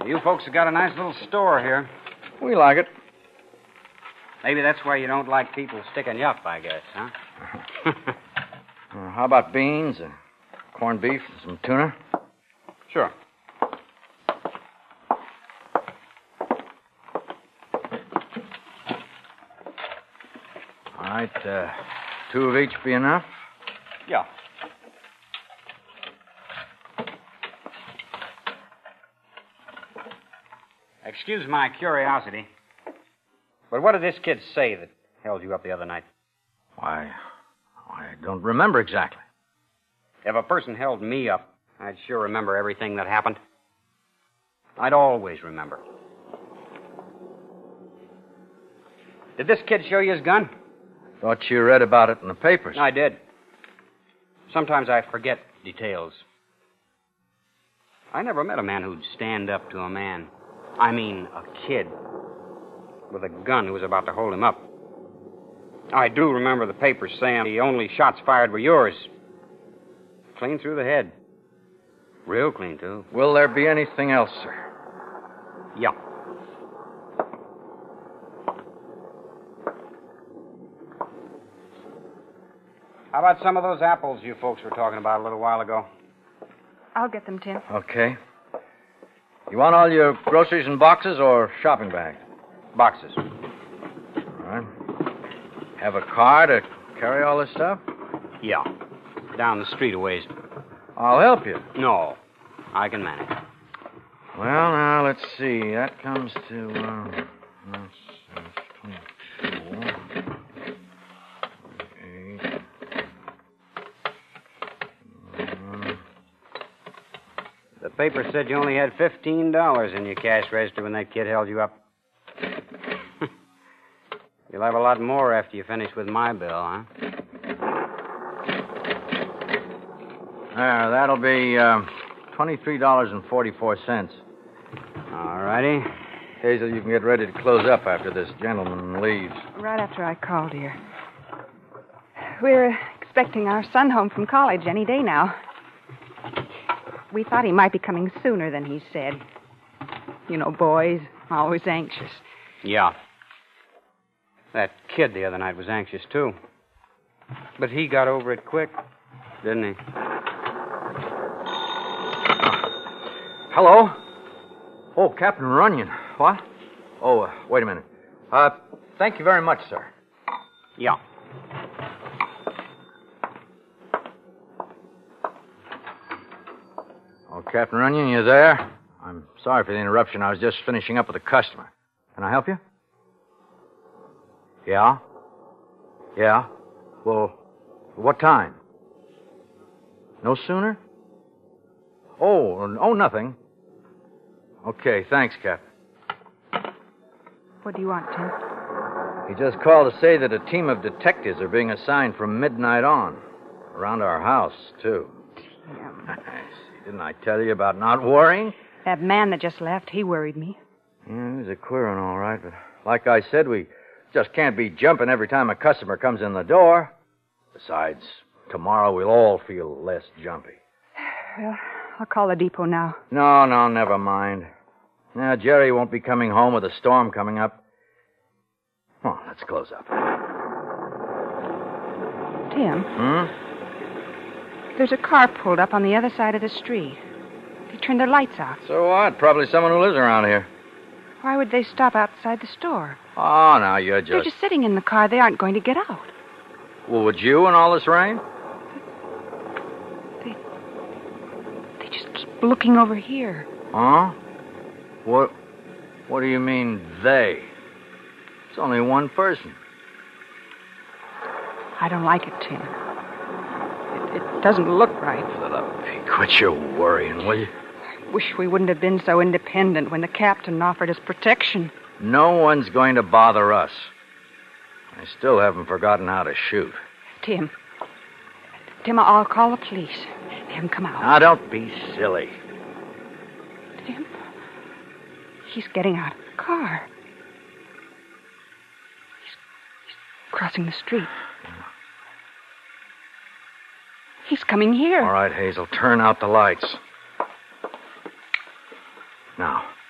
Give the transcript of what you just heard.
You folks have got a nice little store here. We like it. Maybe that's why you don't like people sticking you up, I guess, huh? How about beans, corned beef, and some tuna? Sure. All right, 2 of each be enough? Yeah. Excuse my curiosity, but what did this kid say that held you up the other night? Why, I don't remember exactly. If a person held me up, I'd sure remember everything that happened. I'd always remember. Did this kid show you his gun? Thought you read about it in the papers. I did. Sometimes I forget details. I never met a man who'd stand up to a man. I mean, a kid with a gun who was about to hold him up. I do remember the papers saying the only shots fired were yours. Clean through the head. Real clean, too. Will there be anything else, sir? Yeah. How about some of those apples you folks were talking about a little while ago? I'll get them, Tim. Okay. You want all your groceries in boxes or shopping bags? Boxes. All right. Have a car to carry all this stuff? Yeah. Down the street a ways. I'll help you. No. I can manage. Well, now, let's see. That comes to, that's 22. 8. The paper said you only had $15 in your cash register when that kid held you up. You'll have a lot more after you finish with my bill, huh? There, that'll be $23.44. All righty. Hazel, you can get ready to close up after this gentleman leaves. Right after I called here. We're expecting our son home from college any day now. We thought he might be coming sooner than he said. You know, boys, always anxious. Yeah. That kid the other night was anxious, too. But he got over it quick, didn't he? Hello? Oh, Captain Runyon. What? Oh, wait a minute. Thank you very much, sir. Yeah. Oh, Captain Runyon, you there? I'm sorry for the interruption. I was just finishing up with a customer. Can I help you? Yeah? Yeah? Well, what time? No sooner? Oh, nothing. Okay, thanks, Captain. What do you want, Tim? He just called to say that a team of detectives are being assigned from midnight on. Around our house, too. Tim. Didn't I tell you about not worrying? That man that just left, he worried me. Yeah, he was a queer one, all right. But like I said, we just can't be jumping every time a customer comes in the door. Besides, tomorrow we'll all feel less jumpy. Well, I'll call the depot now. No, never mind. Now, Jerry won't be coming home with a storm coming up. Oh, let's close up. Tim, Hmm? there's a car pulled up on the other side of the street. They turned their lights out. So what? Probably someone who lives around here. Why would they stop outside the store? Oh, now you're They're just sitting in the car. They aren't going to get out. Well, would you in all this rain? They just keep looking over here. Huh? What do you mean, they? It's only one person. I don't like it, Tim. It doesn't look right. Hey, quit your worrying, will you? I wish we wouldn't have been so independent when the captain offered us protection. No one's going to bother us. I still haven't forgotten how to shoot. Tim, I'll call the police. Have them come out. Now, don't be silly. Tim, he's getting out of the car. He's crossing the street. He's coming here. All right, Hazel, turn out the lights.